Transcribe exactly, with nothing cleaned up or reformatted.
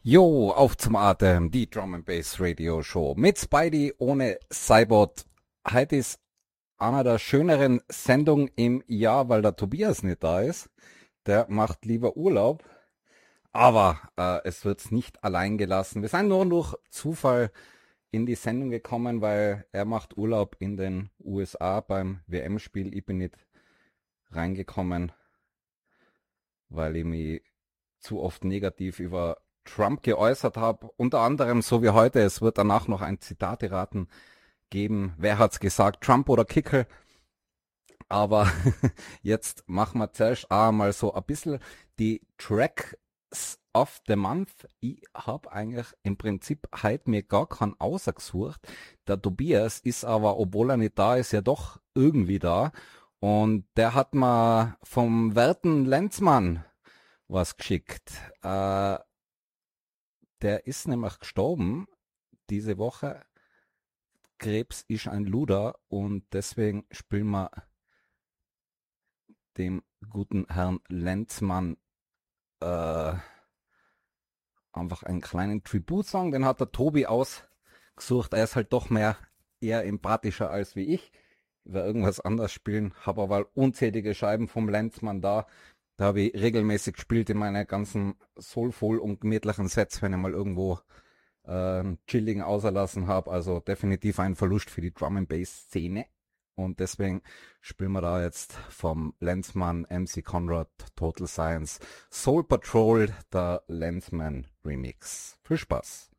Jo, auf zum Atem, die Drum and Bass Radio Show mit Spidey ohne Cybot. Heute ist einer der schöneren Sendungen im Jahr, weil der Tobias nicht da ist. Der macht lieber Urlaub, aber äh, es wird's nicht allein gelassen. Wir sind nur durch Zufall in die Sendung gekommen, weil er macht Urlaub in den U S A beim W M-Spiel. Ich bin nicht reingekommen, weil ich mich zu oft negativ über Trump geäußert habe, unter anderem so wie heute. Es wird danach noch ein Zitate-Raten geben. Wer hat's gesagt, Trump oder Kickel? Aber jetzt machen wir zuerst einmal so ein bisschen die Tracks of the Month. Ich habe eigentlich im Prinzip heute mir gar keinen ausgesucht. Der Tobias ist aber, obwohl er nicht da ist, ja doch irgendwie da. Und der hat mir vom werten Lenzmann was geschickt. Äh, Der ist nämlich gestorben diese Woche. Krebs ist ein Luder und deswegen spielen wir dem guten Herrn Lenzmann äh, einfach einen kleinen Tribut-Song. Den hat der Tobi ausgesucht. Er ist halt doch mehr eher empathischer als wie ich. Ich werde irgendwas anderes spielen, habe aber unzählige Scheiben vom Lenzmann da. Da habe ich regelmäßig gespielt in meinen ganzen soulful und gemütlichen Sets, wenn ich mal irgendwo äh, chilligen auserlassen habe. Also definitiv ein Verlust für die Drum and Bass Szene. Und deswegen spielen wir da jetzt vom Lenzmann, M C Conrad, Total Science, Soul Patrol, der Lenzmann Remix. Viel Spaß!